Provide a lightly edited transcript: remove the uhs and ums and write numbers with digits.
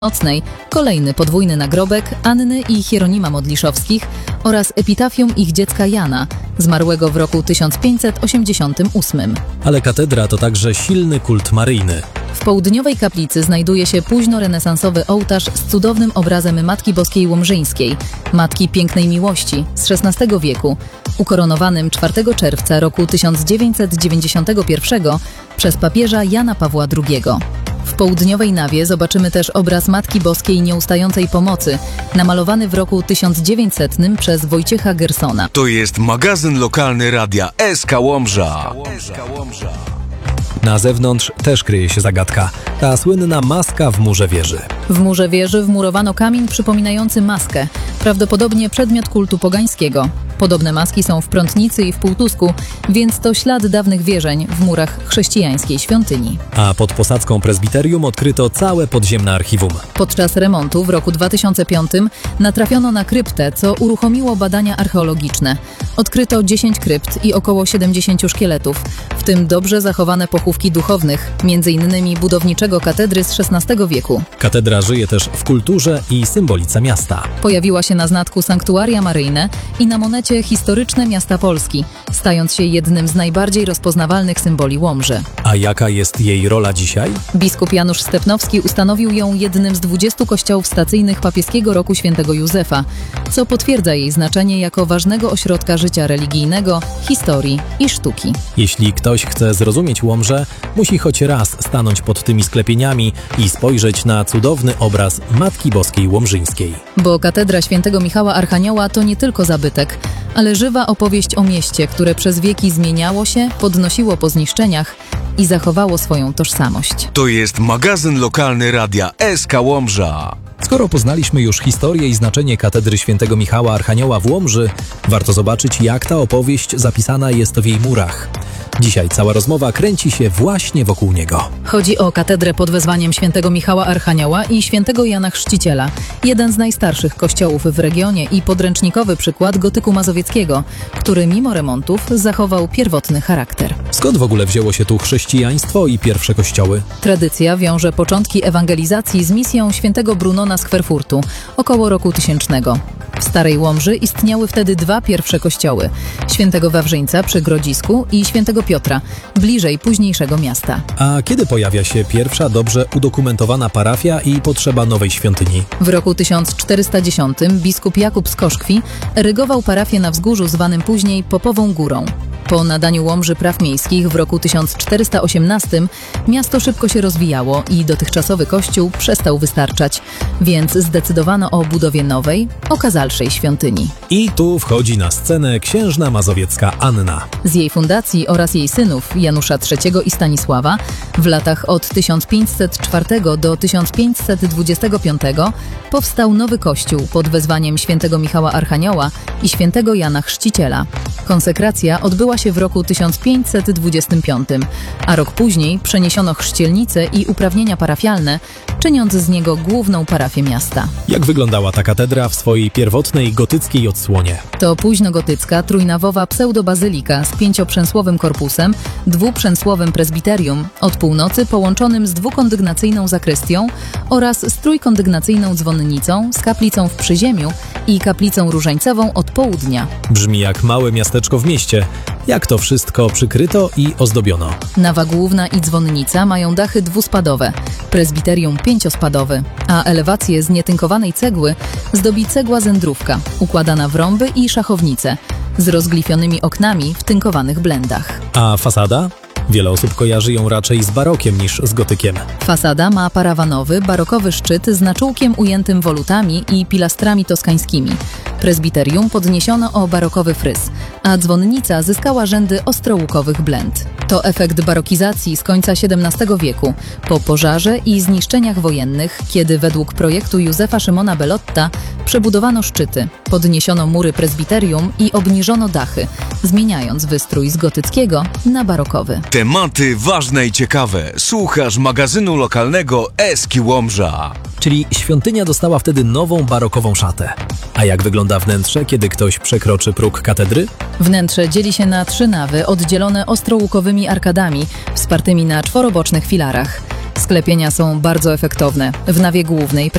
Nocnej kolejny podwójny nagrobek Anny i Hieronima Modliszowskich oraz epitafium ich dziecka Jana, zmarłego w roku 1588. Ale katedra to także silny kult maryjny. W południowej kaplicy znajduje się późnorenesansowy ołtarz z cudownym obrazem Matki Boskiej Łomżyńskiej, Matki Pięknej Miłości z XVI wieku, ukoronowanym 4 czerwca roku 1991 przez papieża Jana Pawła II. W południowej nawie zobaczymy też obraz Matki Boskiej Nieustającej Pomocy, namalowany w roku 1900 przez Wojciecha Gersona. To jest magazyn lokalny radia SK Łomża. Na zewnątrz też kryje się zagadka. Ta słynna maska w murze wieży. W murze wieży wmurowano kamień przypominający maskę, prawdopodobnie przedmiot kultu pogańskiego. Podobne maski są w Prątnicy i w Półtusku, więc to ślad dawnych wierzeń w murach chrześcijańskiej świątyni. A pod posadzką prezbiterium odkryto całe podziemne archiwum. Podczas remontu w roku 2005 natrafiono na kryptę, co uruchomiło badania archeologiczne. Odkryto 10 krypt i około 70 szkieletów, w tym dobrze zachowane pochówki duchownych, m.in. budowniczego katedry z XVI wieku. Katedra żyje też w kulturze i symbolice miasta. Pojawiła się na znacku sanktuaria maryjne i na monecie historyczne miasta Polski, stając się jednym z najbardziej rozpoznawalnych symboli Łomży. A jaka jest jej rola dzisiaj? Biskup Janusz Stepnowski ustanowił ją jednym z 20 kościołów stacyjnych papieskiego roku świętego Józefa, co potwierdza jej znaczenie jako ważnego ośrodka życia religijnego, historii i sztuki. Jeśli ktoś chce zrozumieć Łomżę, musi choć raz stanąć pod tymi sklepieniami i spojrzeć na cudowny obraz Matki Boskiej Łomżyńskiej. Bo katedra świętego Michała Archanioła to nie tylko zabytek, ale żywa opowieść o mieście, które przez wieki zmieniało się, podnosiło po zniszczeniach i zachowało swoją tożsamość. To jest magazyn lokalny radia SK Łomża. Skoro poznaliśmy już historię i znaczenie katedry świętego Michała Archanioła w Łomży, warto zobaczyć, jak ta opowieść zapisana jest w jej murach. Dzisiaj cała rozmowa kręci się właśnie wokół niego. Chodzi o katedrę pod wezwaniem świętego Michała Archanioła i świętego Jana Chrzciciela, jeden z najstarszych kościołów w regionie i podręcznikowy przykład gotyku mazowieckiego, który mimo remontów zachował pierwotny charakter. Skąd w ogóle wzięło się tu chrześcijaństwo i pierwsze kościoły? Tradycja wiąże początki ewangelizacji z misją świętego Brunona z Kwerfurtu około roku 1000. W Starej Łomży istniały wtedy 2 pierwsze kościoły: świętego Wawrzyńca przy Grodzisku i świętego Piotra, bliżej późniejszego miasta. A kiedy pojawia się pierwsza dobrze udokumentowana parafia i potrzeba nowej świątyni? W roku 1410 biskup Jakub z Koszkwi erygował parafię na wzgórzu zwanym później Popową Górą. Po nadaniu Łomży praw miejskich w roku 1418 miasto szybko się rozwijało i dotychczasowy kościół przestał wystarczać, więc zdecydowano o budowie nowej, okazalszej świątyni. I tu wchodzi na scenę księżna mazowiecka Anna. Z jej fundacji oraz jej synów Janusza III i Stanisława w latach od 1504 do 1525 powstał nowy kościół pod wezwaniem świętego Michała Archanioła i świętego Jana Chrzciciela. Konsekracja odbyła się w roku 1525, a rok później przeniesiono chrzcielnicę i uprawnienia parafialne, czyniąc z niego główną parafię miasta. Jak wyglądała ta katedra w swojej pierwotnej gotyckiej odsłonie? To późnogotycka, trójnawowa pseudobazylika z 5-przęsłowym korpusem, 2-przęsłowym prezbiterium, od północy połączonym z 2-kondygnacyjną zakrystią oraz z trójkondygnacyjną dzwonnicą z kaplicą w przyziemiu i kaplicą różańcową od południa. Brzmi jak małe miasteczko w mieście. Jak to wszystko przykryto i ozdobiono? Nawa główna i dzwonnica mają dachy dwuspadowe, prezbiterium 5-spadowy, a elewację z nietynkowanej cegły zdobi cegła zędrówka, układana w rąby i szachownice, z rozglifionymi oknami w tynkowanych blendach. A fasada? Wiele osób kojarzy ją raczej z barokiem niż z gotykiem. Fasada ma parawanowy, barokowy szczyt z naczółkiem ujętym wolutami i pilastrami toskańskimi. Prezbiterium podniesiono o barokowy fryz, a dzwonnica zyskała rzędy ostrołukowych blend. To efekt barokizacji z końca XVII wieku, po pożarze i zniszczeniach wojennych, kiedy według projektu Józefa Szymona Belotta przebudowano szczyty, podniesiono mury prezbiterium i obniżono dachy, zmieniając wystrój z gotyckiego na barokowy. Tematy ważne i ciekawe. Słuchasz magazynu lokalnego SK Łomża. Czyli świątynia dostała wtedy nową barokową szatę. A jak wygląda wnętrze, kiedy ktoś przekroczy próg katedry? Wnętrze dzieli się na 3 nawy oddzielone ostrołukowymi arkadami wspartymi na czworobocznych filarach. Sklepienia są bardzo efektowne. W nawie głównej